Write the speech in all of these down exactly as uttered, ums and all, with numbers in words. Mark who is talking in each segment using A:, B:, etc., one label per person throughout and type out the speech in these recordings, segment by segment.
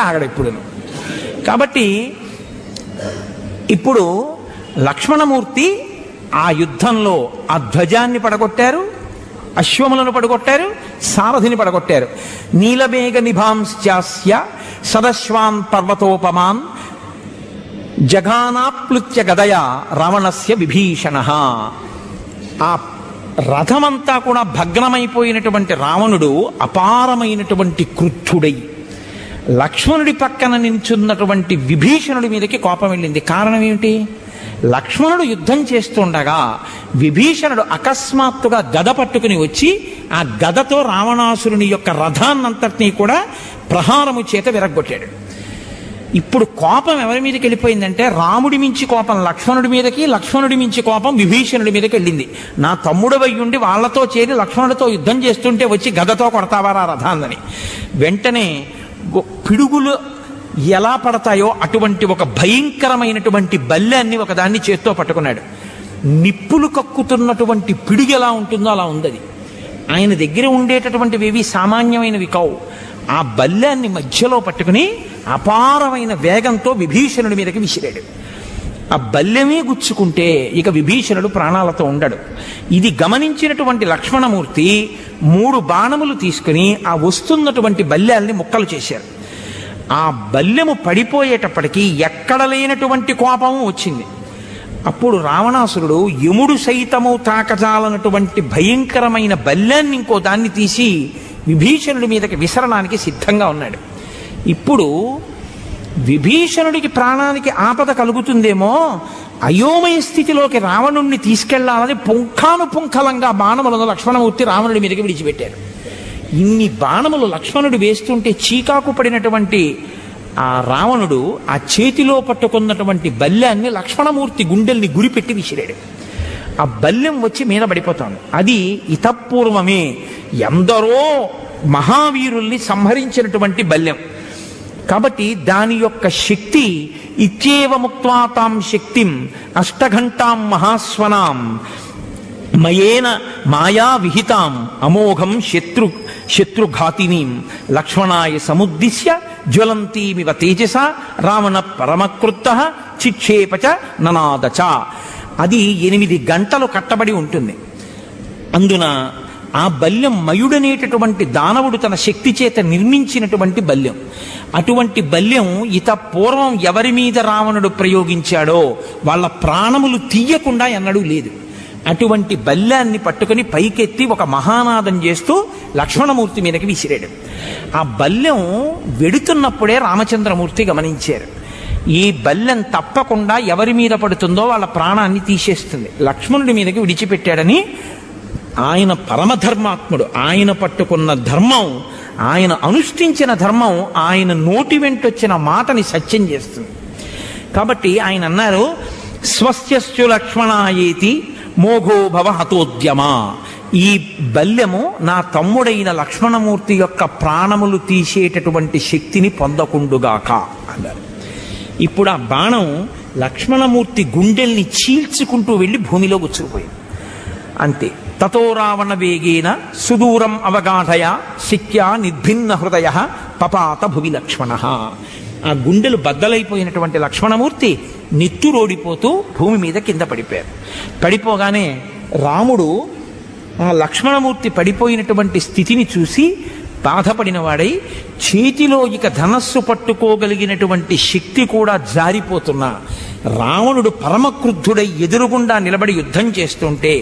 A: ఆగడు ఎప్పుడును. కాబట్టి ఇప్పుడు లక్ష్మణమూర్తి ఆ యుద్ధంలో ఆ ధ్వజాన్ని పడగొట్టారు, అశ్వములను పడగొట్టారు, సారథిని పడగొట్టారు. నీలమేఘ నిభాంశ్చాస్య సదశ్వాన్ పర్వతోపమాన్ జఘానాప్లుత్య గదయ రావణస్య విభీషణ. ఆ రథమంతా కూడా భగ్నమైపోయినటువంటి రావణుడు అపారమైనటువంటి క్రుద్ధుడై లక్ష్మణుడి పక్కన నిల్చున్నటువంటి విభీషణుడి మీదకి కోపం వెళ్ళింది. కారణం ఏమిటి? లక్ష్మణుడు యుద్ధం చేస్తుండగా విభీషణుడు అకస్మాత్తుగా గద పట్టుకుని వచ్చి ఆ గదతో రావణాసురుని యొక్క రథాన్నంతటినీ కూడా ప్రహారము చేత విరగ్గొట్టాడు. ఇప్పుడు కోపం ఎవరి మీదకి వెళ్ళిపోయిందంటే రాముడి మించి కోపం లక్ష్మణుడి మీదకి, లక్ష్మణుడి మించి కోపం విభీషణుడి మీదకి వెళ్ళింది. నా తమ్ముడు వయ్యుండి వాళ్లతో చేరి లక్ష్మణుడితో యుద్ధం చేస్తుంటే వచ్చి గదతో కొడతావారా రథాందని. వెంటనే పిడుగులు ఎలా పడతాయో అటువంటి ఒక భయంకరమైనటువంటి బల్లెన్ని ఒకదాన్ని చేత్తో పట్టుకున్నాడు. నిప్పులు కక్కుతున్నటువంటి పిడుగు ఎలా ఉంటుందో అలా ఉంది. ఆయన దగ్గర ఉండేటటువంటివి సామాన్యమైనవి కావు. ఆ బల్లెన్ని మధ్యలో పట్టుకుని అపారమైన వేగంతో విభీషణుడి మీదకి విసిరాడు. ఆ బల్లెమే గుచ్చుకుంటే ఇక విభీషణుడు ప్రాణాలతో ఉండడు. ఇది గమనించినటువంటి లక్ష్మణమూర్తి మూడు బాణములు తీసుకుని ఆ వస్తున్నటువంటి బల్లెల్ని ముక్కలు చేశారు. ఆ బల్లెము పడిపోయేటప్పటికీ ఎక్కడ లేనటువంటి కోపము వచ్చింది. అప్పుడు రావణాసురుడు యముడు సైతము తాకజాలనటువంటి భయంకరమైన బల్లెన్ని ఇంకో దాన్ని తీసి విభీషణుడి మీదకి విసరడానికి సిద్ధంగా ఉన్నాడు. ఇప్పుడు విభీషణుడికి ప్రాణానికి ఆపద కలుగుతుందేమో, అయోమయ స్థితిలోకి రావణుణ్ణి తీసుకెళ్లాలని పుంఖానుపుంఖలంగా బాణములను లక్ష్మణమూర్తి రావణుడి మీదకి విడిచిపెట్టారు. ఇన్ని బాణములు లక్ష్మణుడు వేస్తుంటే చీకాకు పడినటువంటి ఆ రావణుడు ఆ చేతిలో పట్టుకున్నటువంటి బల్లెన్ని లక్ష్మణమూర్తి గుండెల్ని గురిపెట్టి విసిరాడు. ఆ బల్లెం వచ్చి మీద పడిపోతాడు. అది ఇతపూర్వమే ఎందరో మహావీరుల్ని సంహరించినటువంటి బల్లెం కాబట్టి దాని యొక్క శక్తి ఇత్యేవ ముక్త్వా తాం శక్తిం అష్టఘంటాం మహాస్వనాం మయేన మాయా విహితాం అమోఘం శత్రు శత్రుఘాతినీం లక్ష్మణాయ సముద్దిశ్య జ్వలంతీమివ తేజస రావణ పరమకృత్తః చిక్షేపచ ననాదచ. అది ఎనిమిది గంటలు కట్టబడి ఉంటుంది. అందున ఆ బల్యం మయుడనేటటువంటి దానవుడు తన శక్తి చేత నిర్మించినటువంటి బల్యం. అటువంటి బల్యం ఇత పూర్వం ఎవరి మీద రావణుడు ప్రయోగించాడో వాళ్ళ ప్రాణములు తీయకుండా ఎన్నడూ లేదు. అటువంటి బల్యాన్ని పట్టుకుని పైకెత్తి ఒక మహానాదం చేస్తూ లక్ష్మణమూర్తి మీదకి విసిరాడు. ఆ బల్యం వెడుతున్నప్పుడే రామచంద్రమూర్తి గమనించారు. ఈ బల్యం తప్పకుండా ఎవరి మీద పడుతుందో వాళ్ళ ప్రాణాన్ని తీసేస్తుంది, లక్ష్మణుడి మీదకి విడిచిపెట్టాడని ఆయన పరమధర్మాత్ముడు. ఆయన పట్టుకున్న ధర్మం, ఆయన అనుష్ఠించిన ధర్మం ఆయన నోటి వెంటొచ్చిన మాటని సత్యం చేస్తుంది. కాబట్టి ఆయన అన్నారు, స్వస్యస్సు లక్ష్మణాయేతి మోఘో భవ హతోద్యమా. ఈ బల్యము నా తమ్ముడైన లక్ష్మణమూర్తి యొక్క ప్రాణములు తీసేటటువంటి శక్తిని పొందకుండుగాక అన్నారు. ఇప్పుడు ఆ బాణం లక్ష్మణమూర్తి గుండెల్ని చీల్చుకుంటూ వెళ్ళి భూమిలో గుచ్చుకుపోయింది. అంతే. తతో రావణ వేగేన సుదూరం అవగాఢయ శక్యా నిర్భిన్న హృదయ పపాత భువి లక్ష్మణ. ఆ గుండెలు బద్దలైపోయినటువంటి లక్ష్మణమూర్తి నెత్తురోడిపోతూ భూమి మీద కింద పడిపోయారు. పడిపోగానే రాముడు ఆ లక్ష్మణమూర్తి పడిపోయినటువంటి స్థితిని చూసి బాధపడిన వాడై చేతిలో ఇక ధనస్సు పట్టుకోగలిగినటువంటి శక్తి కూడా జారిపోతున్నా రావణుడు పరమక్రుద్ధుడై ఎదురుగుండా నిలబడి యుద్ధం చేస్తుంటే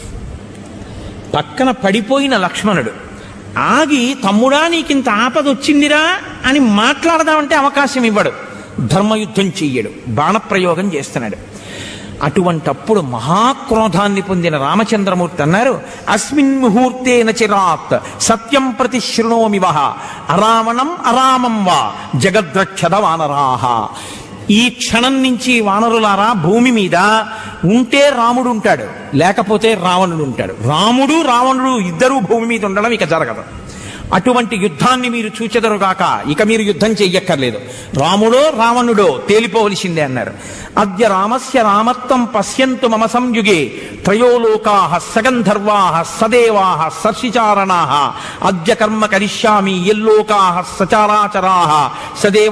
A: పక్కన పడిపోయిన లక్ష్మణుడు ఆగి, తమ్ముడా నీకింత ఆపద వచ్చిందిరా అని మాట్లాడదామంటే అవకాశం ఇవ్వడు, ధర్మయుద్ధం చెయ్యడు, బాణప్రయోగం చేస్తున్నాడు. అటువంటప్పుడు మహాక్రోధాన్ని పొందిన రామచంద్రమూర్తి అన్నారు, అస్మిన్ ముహూర్తేన చిరాత్ సత్యం ప్రతి శృణోమివహ అరావణం అరామం వా జగద్రక్షద వానరాహ. ఈ క్షణం నుంచి వానరులారా, భూమి మీద ఉంటే రాముడు ఉంటాడు, లేకపోతే రావణుడు ఉంటాడు. రాముడు రావణుడు ఇద్దరూ భూమి మీద ఉండడం ఇక జరగదు. అటువంటి యుద్ధాన్ని మీరు చూచెదరుగాక, ఇక మీరు యుద్ధం చెయ్యక్కర్లేదు, రాముడో రావణుడో తేలిపోవలసిందే అన్నారు. అద్య రామస్య రామత్వం పశ్యంతు మమ సంయుగే త్రయోలోకాః సగంధర్వాః సదేవాః సర్షిచారణాః అద్య కర్మ కరిష్యామి యల్లోకాః సచరాచరాః సదేవ